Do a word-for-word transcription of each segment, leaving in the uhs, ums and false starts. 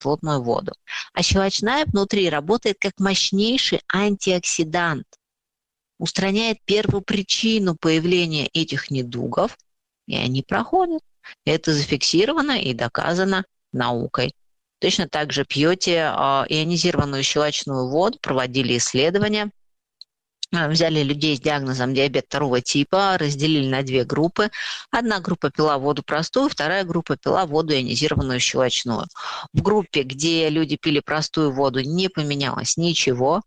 кислотную воду. А щелочная внутри работает как мощнейший антиоксидант, устраняет первопричину появления этих недугов, и они проходят. Это зафиксировано и доказано наукой. Точно так же пьете ионизированную щелочную воду, проводили исследования, взяли людей с диагнозом диабет второго типа, разделили на две группы. Одна группа пила воду простую, вторая группа пила воду ионизированную щелочную. В группе, где люди пили простую воду, не поменялось ничего.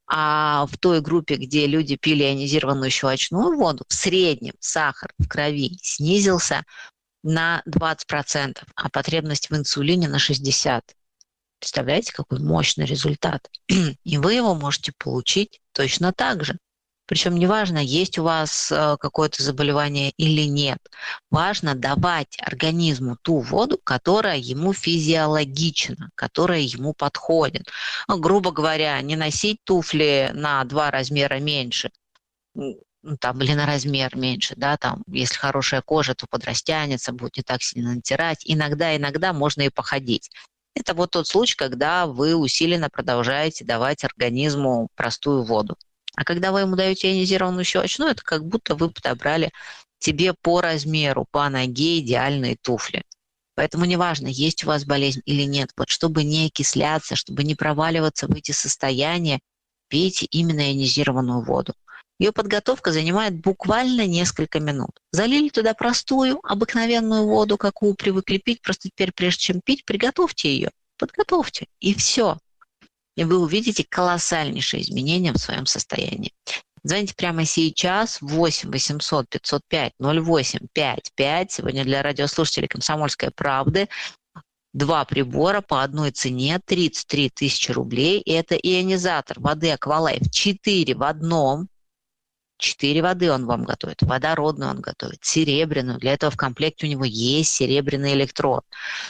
А в той группе, где люди пили ионизированную щелочную воду, в среднем сахар в крови снизился на двадцать процентов, а потребность в инсулине на шестьдесят процентов. Представляете, какой мощный результат? И вы его можете получить точно так же. Причем неважно, есть у вас какое-то заболевание или нет. Важно давать организму ту воду, которая ему физиологична, которая ему подходит. Ну, грубо говоря, не носить туфли на два размера меньше, ну, там, или на размер меньше, да, там, если хорошая кожа, то подрастянется, будет не так сильно натирать. Иногда, иногда можно и походить. Это вот тот случай, когда вы усиленно продолжаете давать организму простую воду. А когда вы ему даете ионизированную щелочную, это как будто вы подобрали себе по размеру, по ноге идеальные туфли. Поэтому неважно, есть у вас болезнь или нет, вот чтобы не окисляться, чтобы не проваливаться в эти состояния, пейте именно ионизированную воду. Ее подготовка занимает буквально несколько минут. Залили туда простую, обыкновенную воду, какую привыкли пить, просто теперь, прежде чем пить, приготовьте ее, подготовьте, и все. И вы увидите колоссальнейшие изменения в своем состоянии. Звоните прямо сейчас восемь восемьсот пятьсот пять ноль восемь пять пять. Сегодня для радиослушателей «Комсомольской правды» два прибора по одной цене, тридцать три тысячи рублей. И это ионизатор воды «Аквалайф» четыре в одном. Четыре воды он вам готовит. Водородную он готовит, серебряную. Для этого в комплекте у него есть серебряный электрод.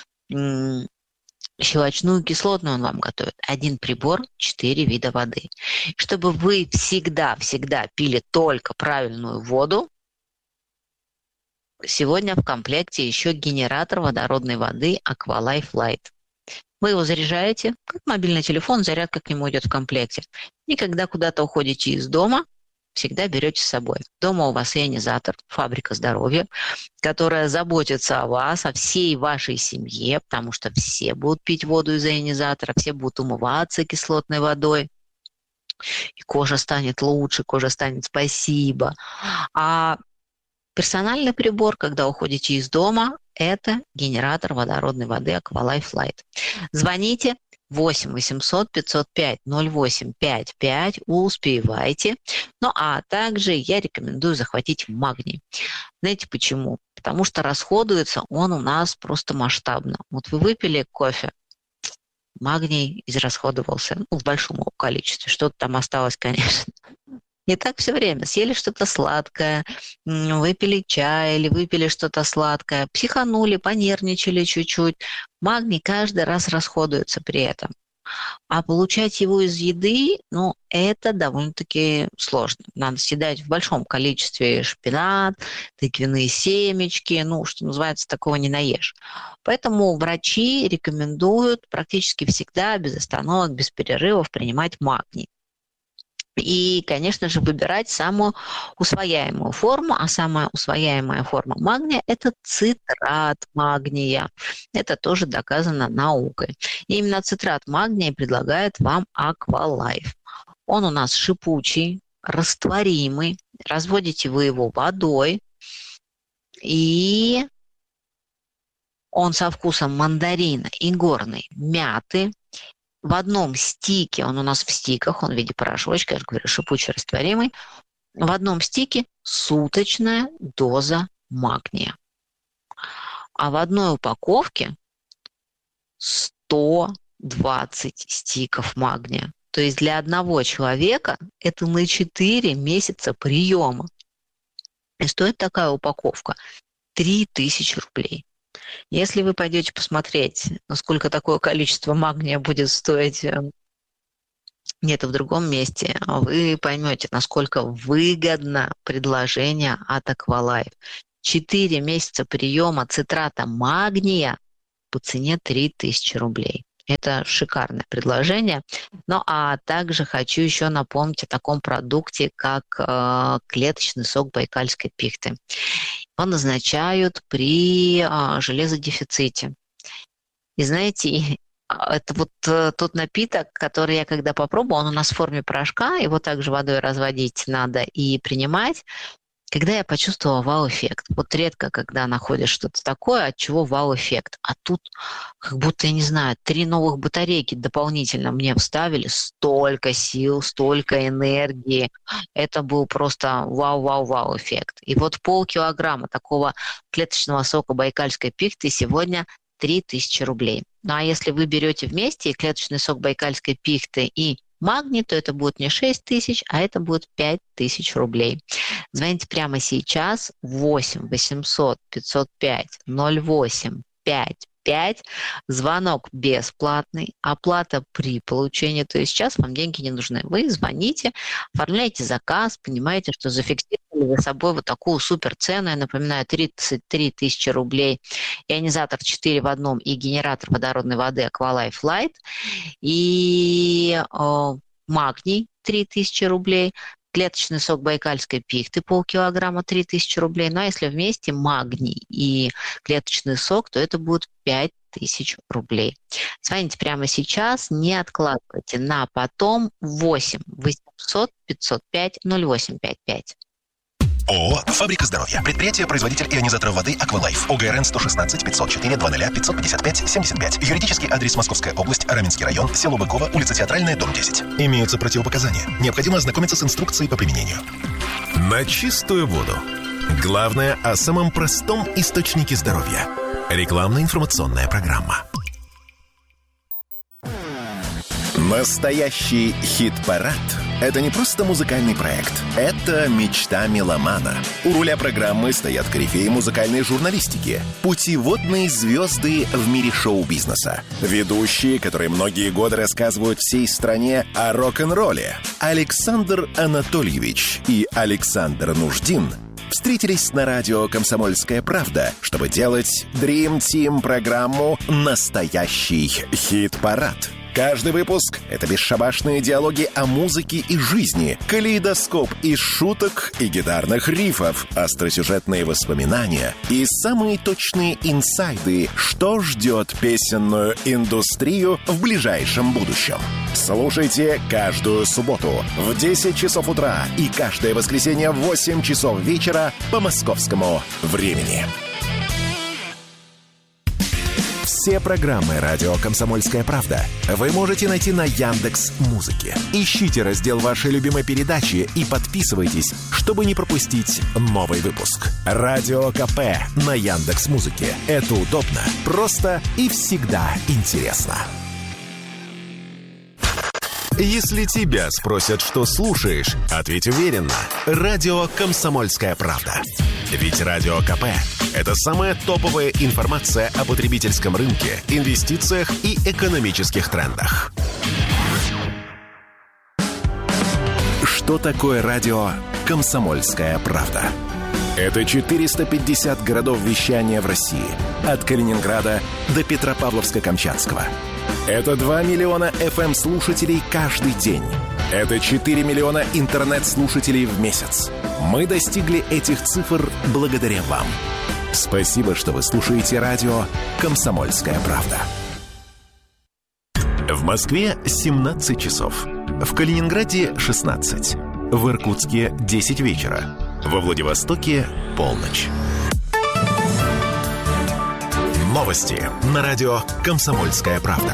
Щелочную, кислотную он вам готовит. Один прибор, четыре вида воды. Чтобы вы всегда-всегда пили только правильную воду, сегодня в комплекте еще генератор водородной воды Aqualife Light. Вы его заряжаете, как мобильный телефон, зарядка к нему идет в комплекте. И когда куда-то уходите из дома, всегда берете с собой. Дома у вас ионизатор, фабрика здоровья, которая заботится о вас, о всей вашей семье, потому что все будут пить воду из ионизатора, все будут умываться кислотной водой, и кожа станет лучше, кожа станет спасибо. А персональный прибор, когда уходите из дома, это генератор водородной воды Aqualife Light. Звоните восемь восемьсот пятьсот пять ноль восемь пять пять, успевайте. Ну а также я рекомендую захватить магний. Знаете почему? Потому что расходуется он у нас просто масштабно. Вот вы выпили кофе, магний израсходовался, ну, в большом количестве, что-то там осталось, конечно. И так все время. Съели что-то сладкое, выпили чай или выпили что-то сладкое, психанули, понервничали чуть-чуть. Магний каждый раз расходуется при этом. А получать его из еды, ну, это довольно-таки сложно. Надо съедать в большом количестве шпинат, тыквенные семечки, ну, что называется, такого не наешь. Поэтому врачи рекомендуют практически всегда без остановок, без перерывов принимать магний. И, конечно же, выбирать самую усвояемую форму, а самая усвояемая форма магния – это цитрат магния. Это тоже доказано наукой. И именно цитрат магния предлагает вам Aqualife. Он у нас шипучий, растворимый, разводите вы его водой, и он со вкусом мандарина и горной мяты. В одном стике, он у нас в стиках, он в виде порошочка, я же говорю, шипучий, растворимый, в одном стике суточная доза магния. А в одной упаковке сто двадцать стиков магния. То есть для одного человека это на четыре месяца приема. И стоит такая упаковка три тысячи рублей. Если вы пойдете посмотреть, насколько такое количество магния будет стоить где-то в другом месте, вы поймете, насколько выгодно предложение от Aqualife. Четыре месяца приема цитрата магния по цене три тысячи рублей. Это шикарное предложение. Ну, а также хочу еще напомнить о таком продукте, как э, клеточный сок байкальской пихты. Его назначают при э, железодефиците. И знаете, это вот э, тот напиток, который я когда попробовала, он у нас в форме порошка, его также водой разводить надо и принимать. Когда я почувствовала вау-эффект. Вот редко, когда находишь что-то такое, от чего вау-эффект. А тут, как будто, я не знаю, три новых батарейки дополнительно мне вставили. Столько сил, столько энергии. Это был просто вау-вау-вау-эффект. И вот полкилограмма такого клеточного сока байкальской пихты сегодня три тысячи рублей. Ну а если вы берете вместе клеточный сок байкальской пихты и магний, то это будет не шесть тысяч, а это будет пять тысяч рублей. Звоните прямо сейчас восемь восемьсот пятьсот пять ноль восемь пять пять. Звонок бесплатный, оплата при получении. То есть сейчас вам деньги не нужны. Вы звоните, оформляете заказ, понимаете, что зафиксировали за собой вот такую супер цену. Я напоминаю, тридцать три тысячи рублей. Ионизатор четыре в одном и генератор водородной воды Aqualife Light. И э, магний три тысячи рублей. Клеточный сок байкальской пихты полкилограмма три тысячи рублей. Ну а если вместе магний и клеточный сок, то это будет пять тысяч рублей. Звоните прямо сейчас, не откладывайте на потом. Восемь восемьсот пятьсот пять ноль восемь пять пять. ООО «Фабрика здоровья». Предприятие-производитель ионизаторов воды «Аквалайф». ОГРН сто шестнадцать пятьсот четыре двадцать пятьсот пятьдесят пять семьдесят пять. Юридический адрес: Московская область, Раменский район, село Быково, улица Театральная, дом десять. Имеются противопоказания. Необходимо ознакомиться с инструкцией по применению. На чистую воду. Главное о самом простом источнике здоровья. Рекламно-информационная программа. Настоящий хит-парад – это не просто музыкальный проект. Это мечта меломана. У руля программы стоят корифеи музыкальной журналистики, путеводные звезды в мире шоу-бизнеса, ведущие, которые многие годы рассказывают всей стране о рок-н-ролле. Александр Анатольевич и Александр Нуждин встретились на радио «Комсомольская правда», чтобы делать Dream Team программу «Настоящий хит-парад». Каждый выпуск — это бесшабашные диалоги о музыке и жизни, калейдоскоп из шуток и гитарных рифов, остросюжетные воспоминания и самые точные инсайды, что ждет песенную индустрию в ближайшем будущем. Слушайте каждую субботу в десять часов утра и каждое воскресенье в восемь часов вечера по московскому времени. Все программы радио «Комсомольская правда» вы можете найти на Яндекс.Музыке. Ищите раздел вашей любимой передачи и подписывайтесь, чтобы не пропустить новый выпуск. Радио КП на Яндекс.Музыке. Это удобно, просто и всегда интересно. Если тебя спросят, что слушаешь, ответь уверенно. Радио «Комсомольская правда». Ведь Радио КП – это самая топовая информация о потребительском рынке, инвестициях и экономических трендах. Что такое радио «Комсомольская правда»? Это четыреста пятьдесят городов вещания в России. От Калининграда до Петропавловска-Камчатского. Это два миллиона эф эм-слушателей каждый день. Это четыре миллиона интернет-слушателей в месяц. Мы достигли этих цифр благодаря вам. Спасибо, что вы слушаете радио «Комсомольская правда». В Москве семнадцать часов. В Калининграде шестнадцать. В Иркутске десять вечера. Во Владивостоке полночь. Новости на радио «Комсомольская правда».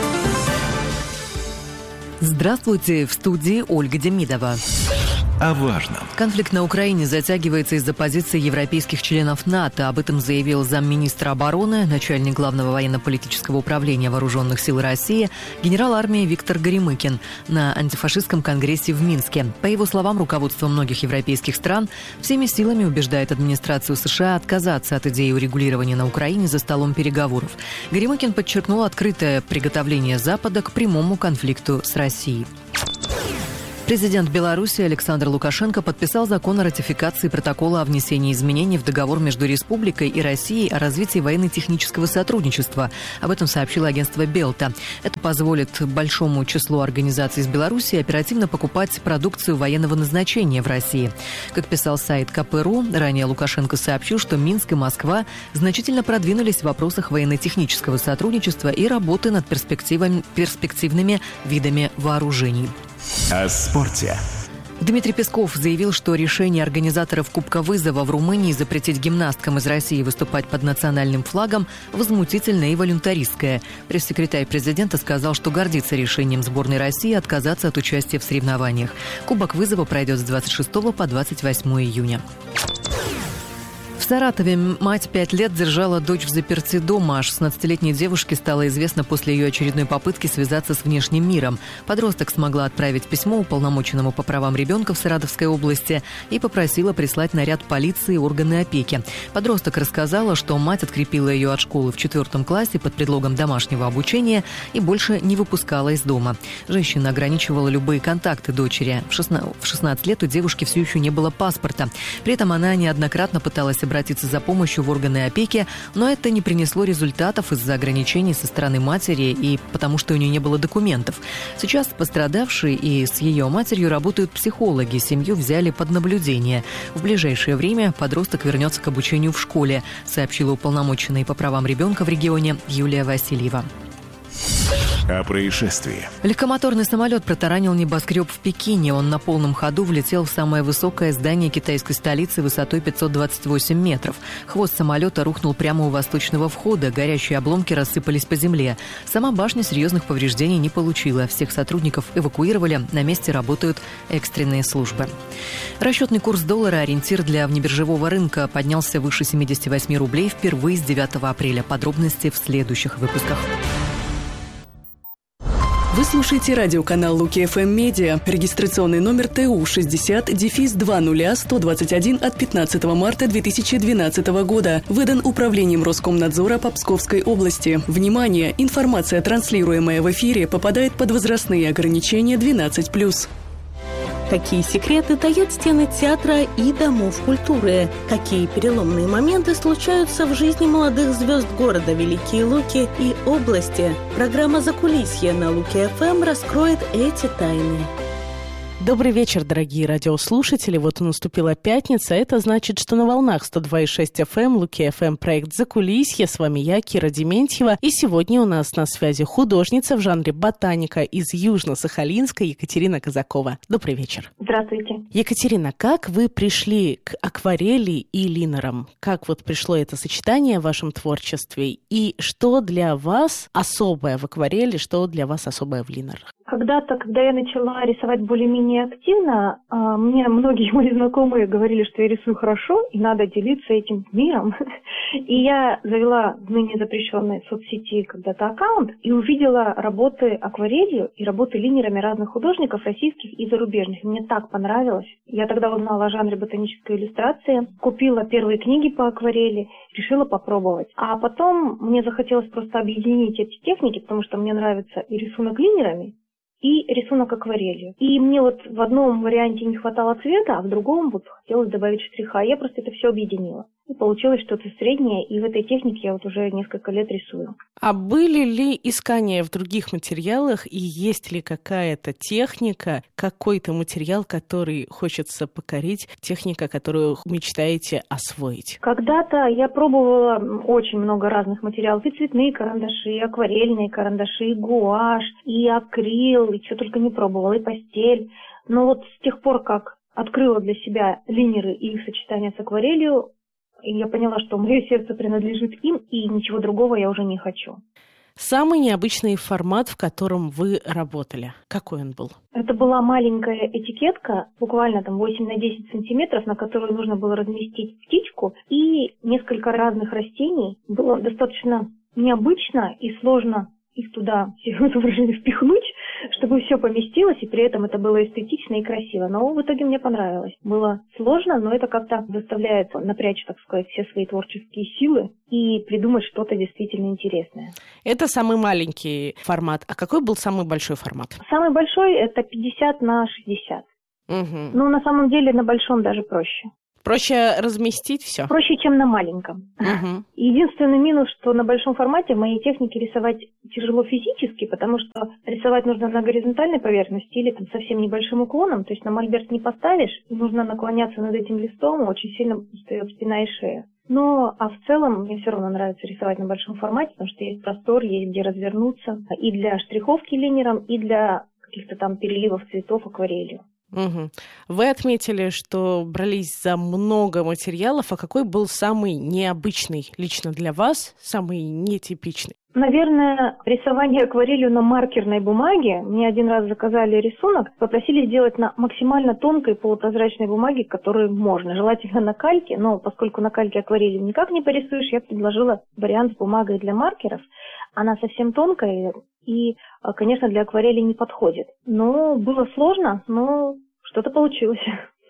Здравствуйте, в студии Ольга Демидова. О важном. Конфликт на Украине затягивается из-за позиции европейских членов НАТО. Об этом заявил замминистра обороны, начальник Главного военно-политического управления Вооруженных сил России, генерал армии Виктор Горемыкин на антифашистском конгрессе в Минске. По его словам, руководство многих европейских стран всеми силами убеждает администрацию США отказаться от идеи урегулирования на Украине за столом переговоров. Горемыкин подчеркнул открытое приготовление Запада к прямому конфликту с Россией. Президент Беларуси Александр Лукашенко подписал закон о ратификации протокола о внесении изменений в договор между Республикой и Россией о развитии военно-технического сотрудничества. Об этом сообщило агентство Белта. Это позволит большому числу организаций из Беларуси оперативно покупать продукцию военного назначения в России. Как писал сайт ка пэ точка ру, ранее Лукашенко сообщил, что Минск и Москва значительно продвинулись в вопросах военно-технического сотрудничества и работы над перспективами, перспективными видами вооружений. О спорте. Дмитрий Песков заявил, что решение организаторов Кубка Вызова в Румынии запретить гимнасткам из России выступать под национальным флагом возмутительное и волюнтаристское. Пресс-секретарь президента сказал, что гордится решением сборной России отказаться от участия в соревнованиях. Кубок Вызова пройдет с двадцать шестого по двадцать восьмое июня. В Саратове мать пять лет держала дочь в заперти дома. О шестнадцатилетней девушке стало известно после ее очередной попытки связаться с внешним миром. Подросток смогла отправить письмо уполномоченному по правам ребенка в Саратовской области и попросила прислать наряд полиции и органы опеки. Подросток рассказала, что мать открепила ее от школы в четвертом классе под предлогом домашнего обучения и больше не выпускала из дома. Женщина ограничивала любые контакты дочери. В шестнадцать лет у девушки все еще не было паспорта. При этом она неоднократно пыталась обратиться обратиться за помощью в органы опеки, но это не принесло результатов из-за ограничений со стороны матери и потому, что у нее не было документов. Сейчас пострадавшей и с ее матерью работают психологи. Семью взяли под наблюдение. В ближайшее время подросток вернется к обучению в школе, сообщила уполномоченная по правам ребенка в регионе Юлия Васильева. О происшествии. Легкомоторный самолет протаранил небоскреб в Пекине. Он на полном ходу влетел в самое высокое здание китайской столицы высотой пятьсот двадцать восемь метров. Хвост самолета рухнул прямо у восточного входа. Горящие обломки рассыпались по земле. Сама башня серьезных повреждений не получила. Всех сотрудников эвакуировали. На месте работают экстренные службы. Расчетный курс доллара, ориентир для внебиржевого рынка, поднялся выше семьдесят восемь рублей впервые с девятого апреля. Подробности в следующих выпусках. Вы слушаете радиоканал Луки эф эм Медиа. Регистрационный номер тэ у шестьдесят дефис два ноль сто двадцать один от пятнадцатого марта две тысячи двенадцатого года. Выдан Управлением Роскомнадзора по Псковской области. Внимание! Информация, транслируемая в эфире, попадает под возрастные ограничения двенадцать плюс. Какие секреты таят стены театра и домов культуры? Какие переломные моменты случаются в жизни молодых звезд города Великие Луки и области? Программа «Закулисье» на Луки эф эм раскроет эти тайны. Добрый вечер, дорогие радиослушатели. Вот и наступила пятница. Это значит, что на волнах сто два и шесть эф эм, Луки эф эм, проект «Закулисье». С вами я, Кира Дементьева. И сегодня у нас на связи художница в жанре ботаника из Южно-Сахалинска Екатерина Казакова. Добрый вечер. Здравствуйте. Екатерина, как вы пришли к акварели и линерам? Как вот пришло это сочетание в вашем творчестве? И что для вас особое в акварели, что для вас особое в линерах? Когда-то, когда я начала рисовать более-менее активно, мне многие мои знакомые говорили, что я рисую хорошо и надо делиться этим миром. И я завела в ныне запрещенной соцсети когда-то аккаунт и увидела работы акварелью и работы линерами разных художников, российских и зарубежных. Мне так понравилось. Я тогда узнала о жанре ботанической иллюстрации, купила первые книги по акварели, решила попробовать. А потом мне захотелось просто объединить эти техники, потому что мне нравится и рисунок линерами, и рисунок акварелью. И мне вот в одном варианте не хватало цвета, а в другом вот хотелось добавить штриха. Я просто это все объединила. И получилось что-то среднее, и в этой технике я вот уже несколько лет рисую. А были ли искания в других материалах, и есть ли какая-то техника, какой-то материал, который хочется покорить, техника, которую мечтаете освоить? Когда-то я пробовала очень много разных материалов. И цветные карандаши, и акварельные карандаши, и гуашь, и акрил, и что только не пробовала, и пастель. Но вот с тех пор, как открыла для себя линеры и их сочетание с акварелью, и я поняла, что мое сердце принадлежит им, и ничего другого я уже не хочу. Самый необычный формат, в котором вы работали, какой он был? Это была маленькая этикетка, буквально там восемь на десять сантиметров, на которую нужно было разместить птичку и несколько разных растений. Было достаточно необычно и сложно их туда, все это выражение, впихнуть, чтобы все поместилось, и при этом это было эстетично и красиво. Но в итоге мне понравилось. Было сложно, но это как-то заставляет напрячь, так сказать, все свои творческие силы и придумать что-то действительно интересное. Это самый маленький формат. А какой был самый большой формат? Самый большой – это пятьдесят на шестьдесят. Угу. Ну, на самом деле, на большом даже проще. Проще разместить все? Проще, чем на маленьком. Угу. Единственный минус, что на большом формате в моей технике рисовать тяжело физически, потому что рисовать нужно на горизонтальной поверхности или там совсем небольшим уклоном, то есть на мольберт не поставишь, нужно наклоняться над этим листом, очень сильно устает спина и шея. Но, а в целом, мне все равно нравится рисовать на большом формате, потому что есть простор, есть где развернуться и для штриховки линером, и для каких-то там переливов цветов акварелью. Угу. Вы отметили, что брались за много материалов, а какой был самый необычный лично для вас, самый нетипичный? Наверное, рисование акварелью на маркерной бумаге. Мне один раз заказали рисунок, попросили сделать на максимально тонкой полупрозрачной бумаге, которую можно. Желательно на кальке, но поскольку на кальке акварелью никак не порисуешь, я предложила вариант с бумагой для маркеров. Она совсем тонкая и, конечно, для акварели не подходит. Но было сложно, но что-то получилось.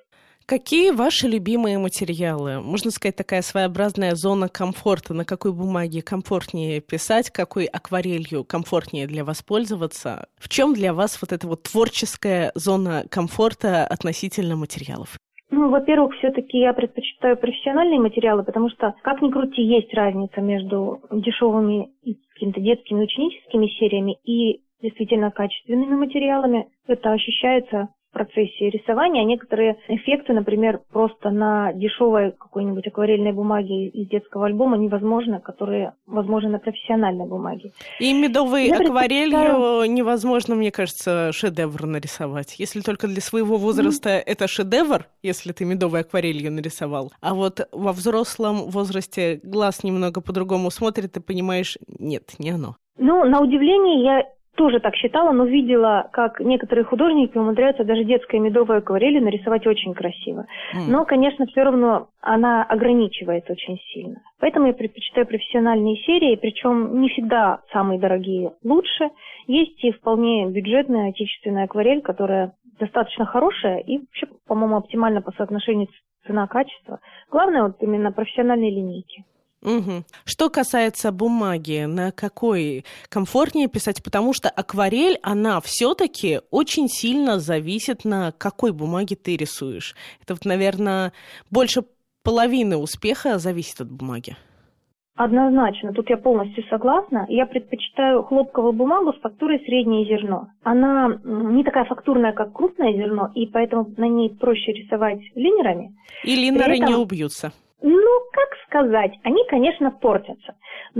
Какие ваши любимые материалы? Можно сказать, такая своеобразная зона комфорта. На какой бумаге комфортнее писать, какой акварелью комфортнее для вас пользоваться? В чем для вас вот эта вот творческая зона комфорта относительно материалов? Ну, во-первых, все-таки я предпочитаю профессиональные материалы, потому что, как ни крути, есть разница между дешевыми и какими-то детскими ученическими сериями и действительно качественными материалами. Это ощущается в процессе рисования. Некоторые эффекты, например, просто на дешевой какой-нибудь акварельной бумаге из детского альбома невозможны, которые возможны на профессиональной бумаге. И медовой Я акварелью предпочитаю... невозможно, мне кажется, шедевр нарисовать. Если только для своего возраста mm. это шедевр, если ты медовой акварелью нарисовал. А вот во взрослом возрасте глаз немного по-другому смотрит, и понимаешь, нет, не оно. Ну, на удивление, я тоже так считала, но видела, как некоторые художники умудряются даже детской медовой акварелью нарисовать очень красиво. Mm. Но, конечно, все равно она ограничивает очень сильно. Поэтому я предпочитаю профессиональные серии, причем не всегда самые дорогие лучше. Есть и вполне бюджетная отечественная акварель, которая достаточно хорошая и вообще, по-моему, оптимально по соотношению цена-качество. Главное вот именно профессиональные линейки. Угу. Что касается бумаги, на какой комфортнее писать? Потому что акварель, она все-таки очень сильно зависит, на какой бумаге ты рисуешь. Это, вот, наверное, больше половины успеха зависит от бумаги. Однозначно, тут я полностью согласна. Я предпочитаю хлопковую бумагу с фактурой среднее зерно. Она не такая фактурная, как крупное зерно, и поэтому на ней проще рисовать линерами. И линеры этом... не убьются. Ну, как сказать, они, конечно, портятся,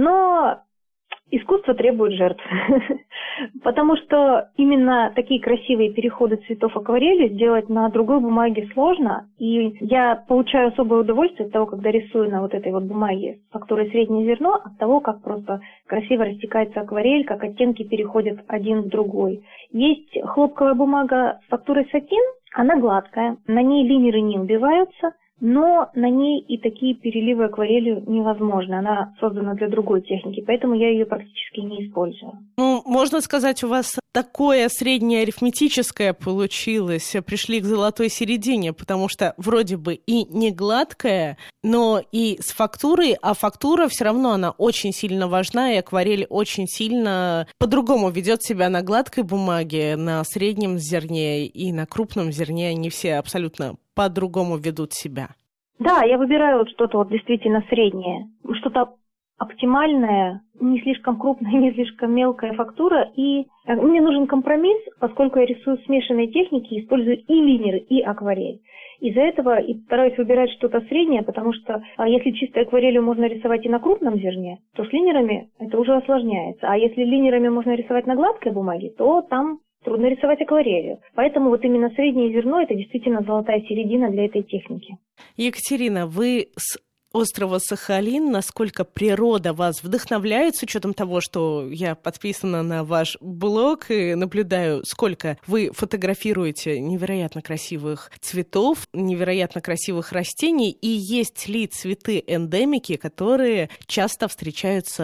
но искусство требует жертв, потому что именно такие красивые переходы цветов акварели сделать на другой бумаге сложно, и я получаю особое удовольствие от того, когда рисую на вот этой вот бумаге с фактурой среднее зерно, от того, как просто красиво растекается акварель, как оттенки переходят один в другой. Есть хлопковая бумага с фактурой сатин, она гладкая, на ней линеры не убиваются, но на ней и такие переливы акварелью невозможны. Она создана для другой техники, поэтому я ее практически не использую. Ну, можно сказать, у вас такое среднее арифметическое получилось. Пришли к золотой середине, потому что вроде бы и не гладкая, но и с фактурой, а фактура все равно, она очень сильно важна, и акварель очень сильно по-другому ведет себя на гладкой бумаге, на среднем зерне и на крупном зерне. Они все абсолютно по-другому ведут себя. Да, я выбираю вот что-то вот действительно среднее, что-то оптимальное, не слишком крупная, не слишком мелкая фактура. И мне нужен компромисс, поскольку я рисую смешанные техники, использую и линеры, и акварель. Из-за этого и стараюсь выбирать что-то среднее, потому что а если чистой акварелью можно рисовать и на крупном зерне, то с линерами это уже осложняется. А если линерами можно рисовать на гладкой бумаге, то там трудно рисовать акварелью. Поэтому вот именно среднее зерно – это действительно золотая середина для этой техники. Екатерина, вы с острова Сахалин, насколько природа вас вдохновляет, с учетом того, что я подписана на ваш блог и наблюдаю, сколько вы фотографируете невероятно красивых цветов, невероятно красивых растений, и есть ли цветы-эндемики, которые часто встречаются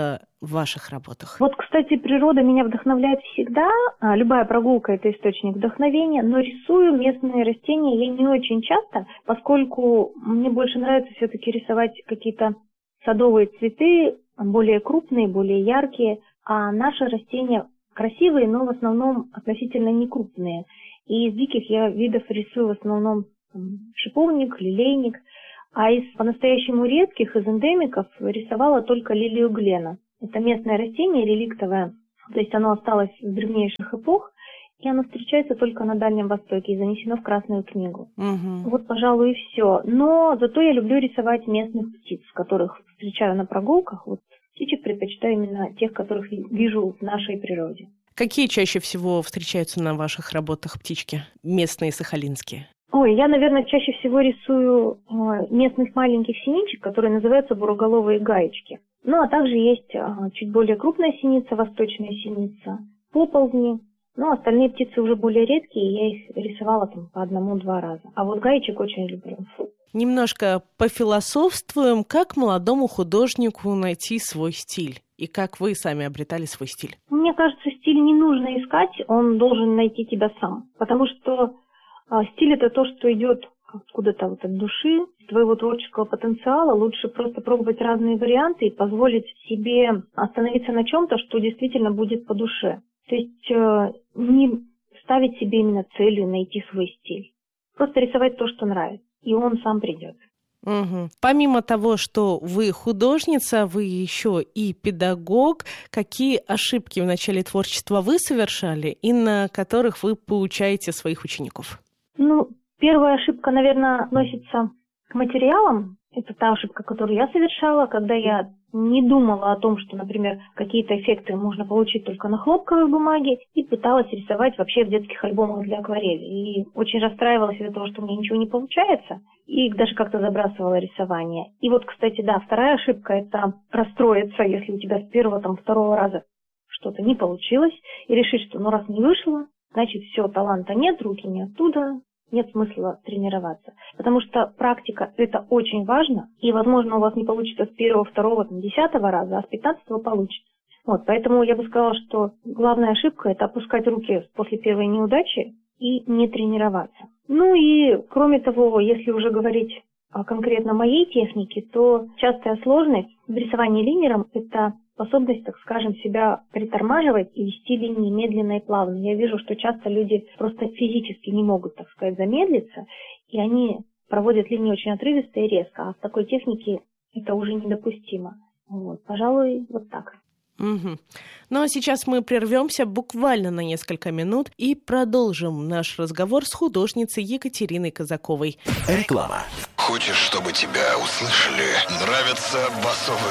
в ваших работах? Вот, кстати, природа меня вдохновляет всегда. Любая прогулка – это источник вдохновения, но рисую местные растения я не очень часто, поскольку мне больше нравится все-таки рисовать какие-то садовые цветы, более крупные, более яркие, а наши растения красивые, но в основном относительно не крупные. И из диких я видов рисую в основном шиповник, лилейник, а из по-настоящему редких, из эндемиков, рисовала только лилию Глена. Это местное растение, реликтовое, то есть оно осталось с древнейших эпох, и оно встречается только на Дальнем Востоке и занесено в Красную книгу. Угу. Вот, пожалуй, и все. Но зато я люблю рисовать местных птиц, которых встречаю на прогулках. Вот птичек предпочитаю именно тех, которых вижу в нашей природе. Какие чаще всего встречаются на ваших работах птички? Местные, сахалинские? Ой, я, наверное, чаще всего рисую местных маленьких синичек, которые называются буроголовые гаечки. Ну, а также есть чуть более крупная синица, восточная синица, поползни. Ну, остальные птицы уже более редкие, я их рисовала там по одному-два раза. А вот гаечек очень люблю. Немножко пофилософствуем, как молодому художнику найти свой стиль? И как вы сами обретали свой стиль? Мне кажется, стиль не нужно искать, он должен найти тебя сам. Потому что а, стиль – это то, что идет откуда-то вот от души, твоего творческого потенциала. Лучше просто пробовать разные варианты и позволить себе остановиться на чем-то, что действительно будет по душе. То есть э, не ставить себе именно целью найти свой стиль. Просто рисовать то, что нравится, и он сам придет. Угу. Помимо того, что вы художница, вы еще и педагог. Какие ошибки в начале творчества вы совершали и на которых вы поучаете своих учеников? Ну, первая ошибка, наверное, относится к материалам. Это та ошибка, которую я совершала, когда я не думала о том, что, например, какие-то эффекты можно получить только на хлопковой бумаге, и пыталась рисовать вообще в детских альбомах для акварели. И очень расстраивалась из-за того, что у меня ничего не получается, и даже как-то забрасывала рисование. И вот, кстати, да, вторая ошибка – это расстроиться, если у тебя с первого, там, второго раза что-то не получилось, и решить, что ну раз не вышло, значит все, таланта нет, руки не оттуда, нет смысла тренироваться. Потому что практика – это очень важно, и, возможно, у вас не получится с первого, второго, там, десятого раза, а с пятнадцатого получится. Вот, поэтому я бы сказала, что главная ошибка – это опускать руки после первой неудачи и не тренироваться. Ну и, кроме того, если уже говорить о конкретно моей технике, то частая сложность в рисовании линером – это способность, так скажем, себя притормаживать и вести линии медленно и плавно. Я вижу, что часто люди просто физически не могут, так сказать, замедлиться, и они проводят линии очень отрывисто и резко, а в такой технике это уже недопустимо. Вот, пожалуй, вот так. Угу. Ну а сейчас мы прервемся буквально на несколько минут и продолжим наш разговор с художницей Екатериной Казаковой. Реклама. Хочешь, чтобы тебя услышали? Нравятся басовые